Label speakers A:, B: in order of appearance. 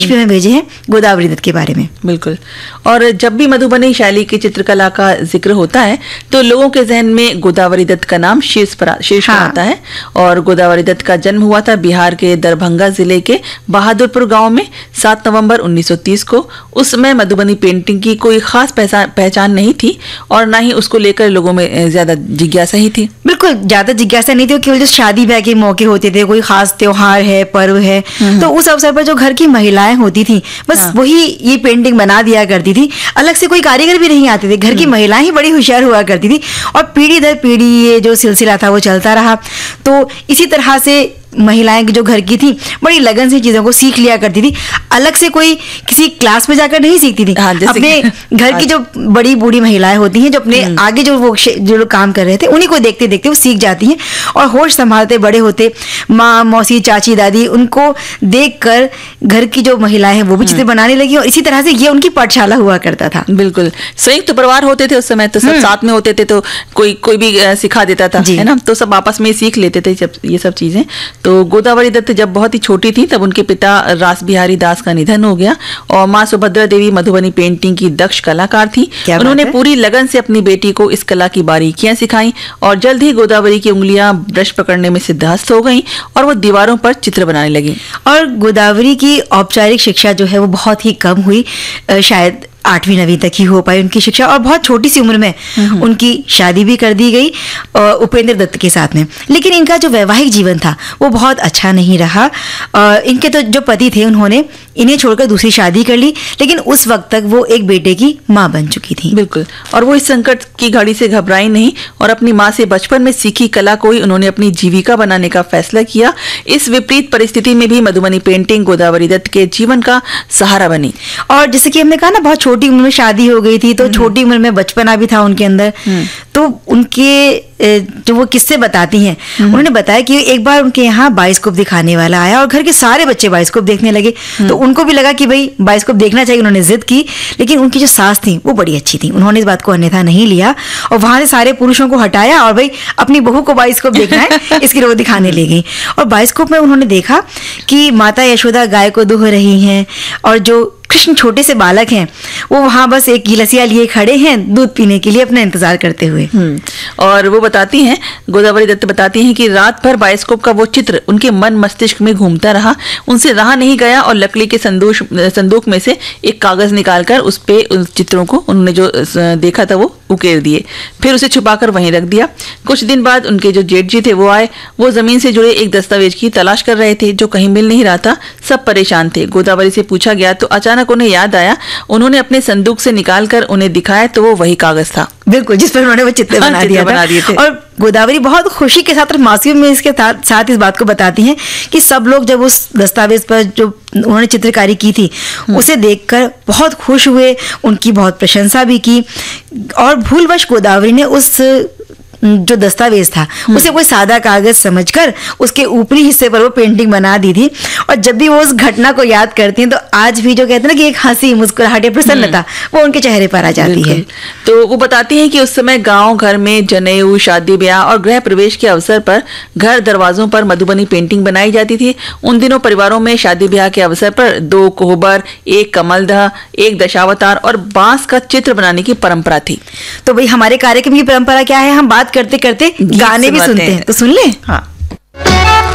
A: में भेजे हैं गोदावरी दत्त के बारे में।
B: बिल्कुल। और जब भी मधुबनी शैली की चित्रकला का जिक्र होता है तो लोगों के जहन में गोदावरी दत्त का नाम शीर्ष पर आता है। और गोदावरी दत्त का जन्म हुआ था बिहार के दरभंगा जिले के बहादुरपुर गांव में 7 नवंबर 1930 को। उस समय मधुबनी पेंटिंग की कोई खास पहचान नहीं थी और ना ही उसको लेकर लोगों में ज्यादा जिज्ञासा ही थी।
A: बिल्कुल, ज्यादा जिज्ञासा नहीं थी, केवल जो शादी ब्याह के मौके होते थे, कोई खास त्योहार है, पर्व है, तो उस अवसर पर जो घर की महिलाएं होती थी बस वही ये पेंटिंग बना दिया करती थी। अलग से कोई कारीगर भी नहीं आते थे, घर की महिलाएं ही बड़ी होशियार हुआ करती थी और पीढ़ी दर पीढ़ी ये जो सिलसिला था वो चलता रहा। तो इसी तरह से महिलाएं जो घर की थी बड़ी लगन से चीजों को सीख लिया करती थी। अलग से कोई किसी क्लास में जाकर नहीं सीखती थी। अपने घर की जो बड़ी बूढ़ी महिलाएं होती हैं, जो अपने आगे जो लोग काम कर रहे थे उन्हीं को देखते देखते वो सीख जाती हैं और होश संभालते बड़े होते माँ, मौसी, चाची, दादी, उनको देखकर घर की जो महिलाएं हैं वो भी चित्र बनाने लगी और इसी तरह से ये उनकी पाठशाला हुआ करता था।
B: बिल्कुल, संयुक्त परिवार होते थे उस समय, तो सब साथ में होते थे, तो कोई भी सिखा देता था, है ना, तो सब आपस में सीख लेते थे ये सब चीजें। तो गोदावरी दत्त जब बहुत ही छोटी थी तब उनके पिता रास बिहारी दास का निधन हो गया और माँ सुभद्रा देवी मधुबनी पेंटिंग की दक्ष कलाकार थी। उन्होंने पूरी लगन से अपनी बेटी को इस कला की बारीकियां सिखाई और जल्द ही गोदावरी की उंगलियां ब्रश पकड़ने में सिद्धहस्त हो गईं और वो दीवारों पर चित्र बनाने लगी।
A: और गोदावरी की औपचारिक शिक्षा जो है वो बहुत ही कम हुई, शायद 8वीं 9वीं तक ही हो पाई उनकी शिक्षा और बहुत छोटी सी उम्र में उनकी शादी भी कर दी गई उपेंद्र दत्त के साथ में। लेकिन इनका जो वैवाहिक जीवन था वो बहुत अच्छा नहीं रहा। इनके तो जो पति थे उन्होंने इन्हें छोड़कर दूसरी शादी कर ली, लेकिन उस वक्त तक वो एक बेटे की माँ बन चुकी थी।
B: बिल्कुल, और वो इस संकट की घड़ी से घबराई नहीं और अपनी माँ से बचपन में सीखी कला को ही उन्होंने अपनी जीविका बनाने का फैसला किया। इस विपरीत परिस्थिति में भी मधुबनी पेंटिंग गोदावरी दत्त के जीवन का सहारा बनी।
A: और जैसे कि हमने कहा ना, बहुत छोटी उम्र में शादी हो गई थी, तो छोटी उम्र में बचपना भी था उनके अंदर। तो उनके जो वो किस्से बताती हैं, उन्होंने बताया कि एक बार उनके यहाँ बाइस्कोप दिखाने वाला आया और घर के सारे बच्चे बाइस्कोप देखने लगे, तो उनको भी लगा कि भाई बाइस्कोप देखना चाहिए। उन्होंने जिद की, लेकिन उनकी जो सास थी वो बड़ी अच्छी थी, उन्होंने इस बात को अन्यथा नहीं लिया और वहां से सारे पुरुषों को हटाया और भाई अपनी बहू को बाइस्कोप देखना है इसकी रोज दिखाने ले गई। और बाइस्कोप में उन्होंने देखा कि माता यशोदा गाय को दूह रही हैं और जो कृष्ण छोटे से बालक हैं वो वहां बस एक गिलसिया लिए खड़े हैं दूध पीने के लिए अपना इंतजार करते हुए।
B: और वो बताती हैं, गोदावरी दत्त बताती हैं कि रात भर बाइस्कोप का वो चित्र उनके मन मस्तिष्क में घूमता रहा, उनसे रहा नहीं गया और लकड़ी के संदूक में से एक कागज निकालकर उस पे उस चित्रों को उन्होंने जो देखा था वो उकेर दिए, फिर उसे छुपाकर वहीं रख दिया। कुछ दिन बाद उनके जो जेठ जी थे वो आए, वो जमीन से जुड़े एक दस्तावेज की तलाश कर रहे थे जो कहीं मिल नहीं रहा था। सब परेशान थे। गोदावरी से पूछा गया तो अचानक उन्हें याद आया, उन्होंने अपने संदूक से निकालकर उन्हें दिखाया तो वो वही कागज था,
A: बिल्कुल, जिस पर उन्होंने वो चित्र बना दिए थे। और गोदावरी बहुत खुशी के साथ और मासूम में इसके साथ इस बात को बताती हैं कि सब लोग जब उस दस्तावेज पर जो उन्होंने चित्रकारी की थी उसे देखकर बहुत खुश हुए, उनकी बहुत प्रशंसा भी की। और भूलवश गोदावरी ने उस जो दस्तावेज था उसे कोई सादा कागज समझकर उसके ऊपरी हिस्से पर वो पेंटिंग बना दी थी। और जब भी वो उस घटना को याद करती हैं तो आज भी जो कहते हैं ना कि एक हंसी, मुस्कुराहट, प्रसन्नता वो उनके चेहरे पर आ जाती है।
B: तो वो बताती हैं कि उस समय गांव घर में जनेऊ, शादी ब्याह और गृह प्रवेश के अवसर पर घर दरवाजों पर मधुबनी पेंटिंग बनाई जाती थी। उन दिनों परिवारों में शादी ब्याह के अवसर पर 2 कोहबर, 1 कमलदह, 1 दशावतार और बांस का चित्र बनाने की परंपरा थी।
A: तो भाई हमारे कार्यक्रम की परंपरा क्या है, हम बात करते करते गाने भी सुनते हैं, तो सुन ले।
B: हाँ।